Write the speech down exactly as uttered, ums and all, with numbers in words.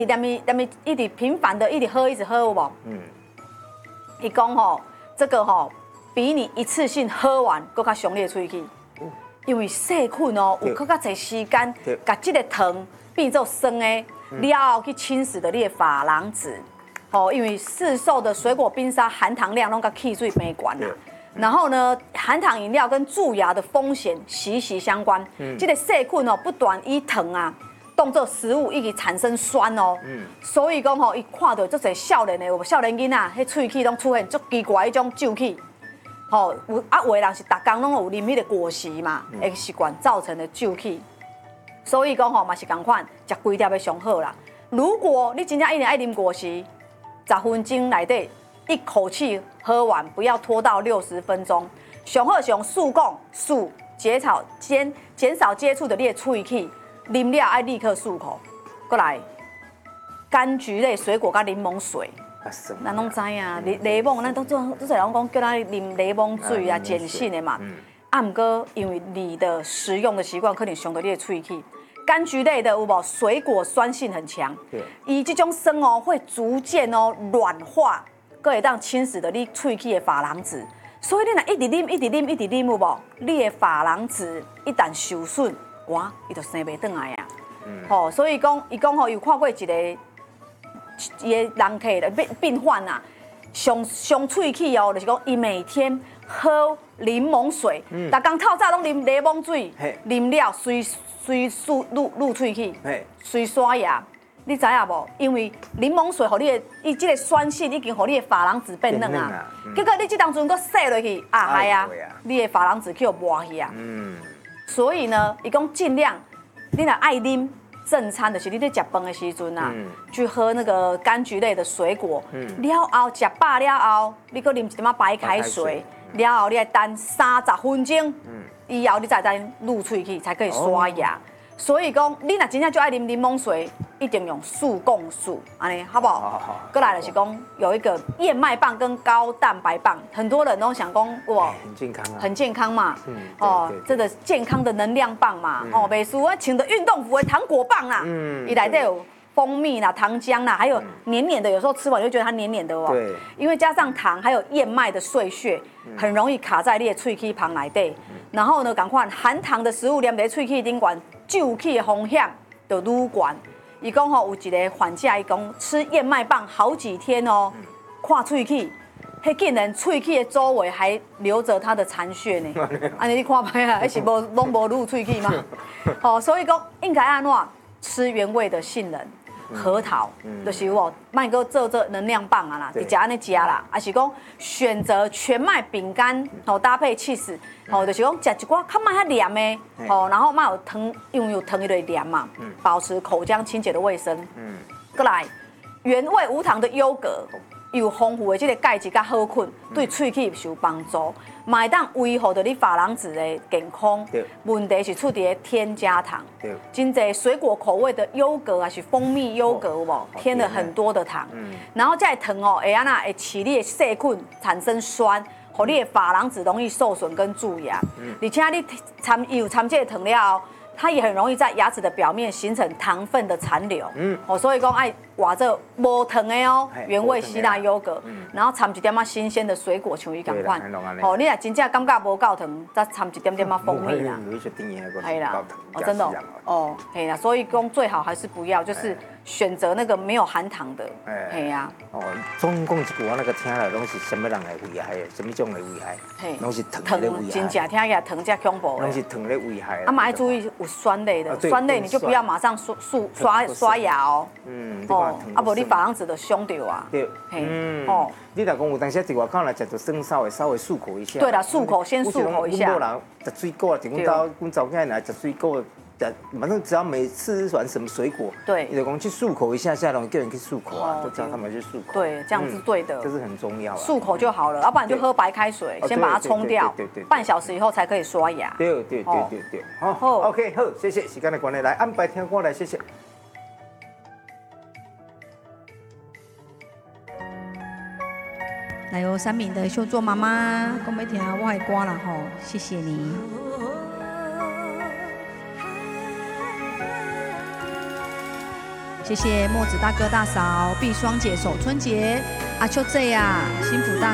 连咪连咪一直频繁的一直喝一直喝有无？嗯。伊讲吼，这个吼比你一次性喝完更较强烈喙齿，因为细菌哦有更较侪时间，把这个糖变做酸的，了后去侵蚀的你的珐琅质。哦，因为市售的水果冰沙含糖量拢甲汽水没关啦。然后呢，含糖饮料跟蛀牙的风险息息相关。嗯，这个细菌哦，不断以糖啊当做食物，一直产生酸哦。嗯，所以讲吼，伊看到足侪少年的有少年囡仔，迄喙齿拢出现足奇怪迄种皱气。吼，有啊，有的人是逐工拢有啉迄个果昔嘛，的习惯造成的皱气。所以讲吼，嘛是共款，食规粒的上好啦。如果你真正一定爱啉果昔，十分钟内底。一口气喝完，不要拖到六十分钟。上好上速供速减少减减少接触的你的喙齿，啉了爱立刻漱口。过来，柑橘类水果加柠檬水，咱拢知影，柠柠檬咱都做都侪人讲叫咱啉柠檬水啊，碱性的嘛。啊，毋过因为你的食用的习惯可能伤到你的喙齿。柑橘类的有无水果酸性很强，伊这种酸哦会逐渐哦软化。佫会当侵蚀到你喙齿的珐琅质，所以你若一直啉、一直啉、一直啉有无？你的珐琅质一旦受损，哇，伊就生袂转来啊。嗯。吼、哦，所以讲，伊讲吼，有看过一个伊的人客的病病患啊，上上喙齿哦，就是讲伊每天喝柠檬水，逐工透早拢啉柠檬水，啉了随随漱入入喙齿，随刷牙。你知影无？因为柠檬水，互你的伊即个酸性已经互你的珐琅质变软啊。结果你即当阵搁洗落去，啊害啊，你的珐琅质去磨去啊。嗯。所以呢，伊讲尽量，你若爱啉正餐，就是你在食饭的时阵啊，去喝那个柑橘类的水果。嗯。了后食饱了后，你搁啉一点仔白开水，了后你来等三十分钟，嗯，以后你再再入喙齿才可以刷牙。所以讲，你若真正就爱啉柠檬水，一定用速供素，安尼好不好？好好。过来就是讲有一个燕麦棒跟高蛋白棒，很多人都想讲哇， 很健康啊， 很健康嘛。嗯。哦，这个健康的能量棒嘛，哦，美苏啊，请的运动服的糖果棒啦，嗯，伊内底有蜂蜜啦、糖浆啦，还有黏黏的，有时候吃完就觉得它黏黏的哦。对。因为加上糖，还有燕麦的碎屑，很容易卡在你的喙齿旁内底。然后呢，赶快含糖的食物连在喙齿顶管。皱气的风险就愈悬。伊讲吼，有一个患者伊讲吃燕麦棒好几天哦，看喙齿，迄竟然喙齿的周围还留着它的残血呢。安尼你看歹啊，迄是无拢无入喙齿嘛。哦，所以讲应该安怎吃原味的杏仁、核桃，就是有哦，卖个做做能量棒啊啦，直接安尼食啦，还是讲选择全麦饼干哦搭配cheese。哦，就是讲食一寡较慢较黏的，哦，然后嘛有糖，因为有糖伊就会黏嘛，保持口腔清洁的卫生。嗯，过来原味无糖的优格，有丰富的这个钙质甲好菌，对喙齿是有帮助，嘛会当维护着你珐琅质的健康。问题是出伫添加糖，真侪水果口味的优格还是蜂蜜优格有无添了很多的糖，然后再糖哦，会安那会使你的细菌产生酸。互你的珐琅质容易受损跟蛀牙，嗯、而且你掺有掺这个糖了后，它也很容易在牙齿的表面形成糖分的残留。嗯，哦，所以讲爱换这无糖的哦，原味希腊优格，嗯、然后掺一点仔新鲜的水果，像伊共款。哦，你若真正感觉无够糖，再掺一点点仔蜂蜜啦。系啦，哦，真的哦，哦，系啦，所以讲最好还是不要，就是选择那个没有含糖的。系呀。 哦，总讲一句，我那个听了拢是什么人的危害的，什么种的危害？嘿，拢是糖的危害。 真正听起来糖才恐怖。 拢是糖的危害。 啊，嘛要注意有酸类的，酸类你就不要马上刷刷刷牙哦。嗯。哦，啊，无你珐琅质就伤到啊。对。嘿。 哦。你若讲有当时伫外口来食着酸稍微稍微漱口一下。 对啦，漱口先漱口一下。 阮某人食水果啊，就阮兜阮查某囝来食水果。反正只要每吃完什么水果，对，你就讲去漱口一下下，然后叫人去漱口啊，都叫他们去漱口。 对，这样是对的， 这是很重要。 漱口就好了，要不然就喝白开水，先把它冲掉，对对，半小时以后才可以刷牙。 对对对对对，好 ，OK， 好，谢谢，时间的关系，来安排听歌来，谢谢。 来由三敏的秀做妈妈，讲要听我的歌啦吼，谢谢你。 谢谢墨子大哥大嫂、碧霜姐守春节，阿秋姐呀，幸福大。